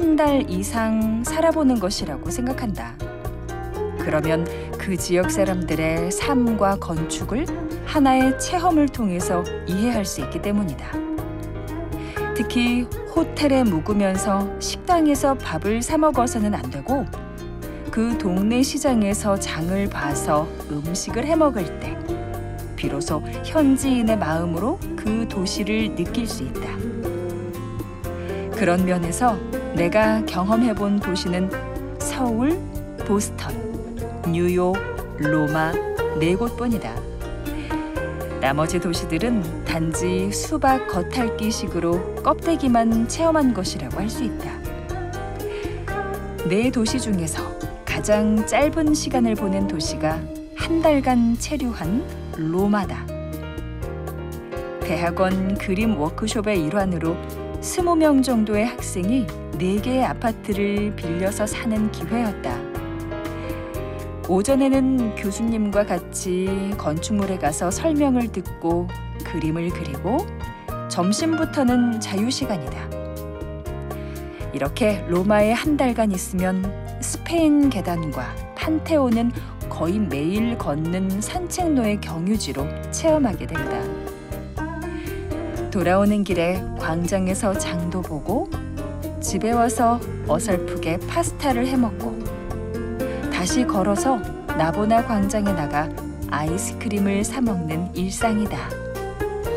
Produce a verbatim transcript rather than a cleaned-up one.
한 달 이상 살아보는 것이라고 생각한다. 그러면 그 지역 사람들의 삶과 건축을 하나의 체험을 통해서 이해할 수 있기 때문이다. 특히 호텔에 묵으면서 식당에서 밥을 사 먹어서는 안 되고 그 동네 시장에서 장을 봐서 음식을 해 먹을 때 비로소 현지인의 마음으로 그 도시를 느낄 수 있다. 그런 면에서 내가 경험해본 도시는 서울, 보스턴, 뉴욕, 로마 네 곳뿐이다. 나머지 도시들은 단지 수박 겉핥기식으로 껍데기만 체험한 것이라고 할 수 있다. 네 도시 중에서 가장 짧은 시간을 보낸 도시가 한 달간 체류한 로마다. 대학원 그림 워크숍의 일환으로 스무 명 정도의 학생이 네 개의 아파트를 빌려서 사는 기회였다. 오전에는 교수님과 같이 건축물에 가서 설명을 듣고 그림을 그리고 점심부터는 자유시간이다. 이렇게 로마에 한 달간 있으면 스페인 계단과 판테온은 거의 매일 걷는 산책로의 경유지로 체험하게 된다. 돌아오는 길에 광장에서 장도 보고 집에 와서 어설프게 파스타를 해먹고 다시 걸어서 나보나 광장에 나가 아이스크림을 사 먹는 일상이다.